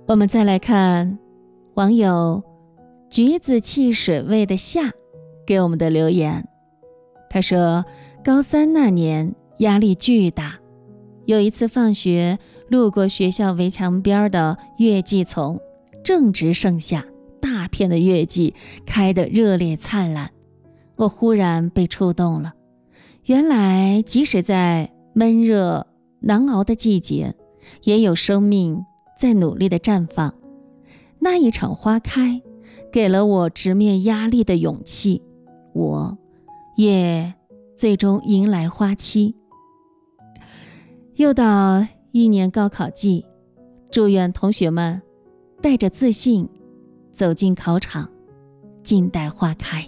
我们再来看网友橘子汽水味的夏给我们的留言。他说，高三那年压力巨大，有一次放学路过学校围墙边的月季丛，正值盛夏，大片的月季开得热烈灿烂。我忽然被触动了，原来即使在闷热难熬的季节，也有生命在努力的绽放。那一场花开给了我直面压力的勇气，我也最终迎来花期。又到一年高考季，祝愿同学们带着自信走进考场，静待花开。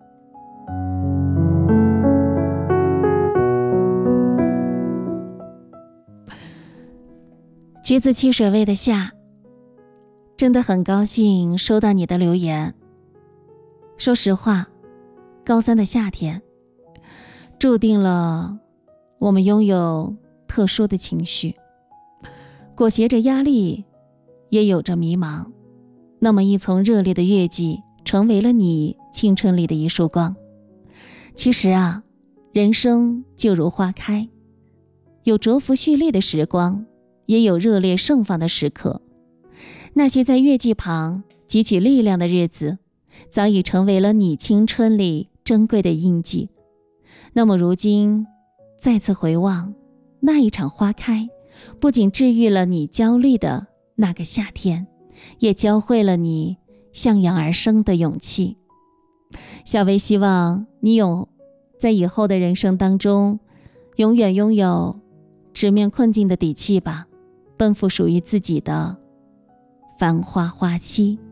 橘子汽水味的夏，真的很高兴收到你的留言。说实话，高三的夏天注定了我们拥有特殊的情绪，裹挟着压力，也有着迷茫。那么一丛热烈的月季成为了你青春里的一束光。其实啊，人生就如花开，有蛰伏蓄力的时光，也有热烈盛放的时刻。那些在月季旁汲取力量的日子，早已成为了你青春里珍贵的印记。那么如今再次回望那一场花开，不仅治愈了你焦虑的那个夏天，也教会了你向阳而生的勇气。小薇希望你在以后的人生当中永远拥有直面困境的底气吧，奔赴属于自己的繁花花期。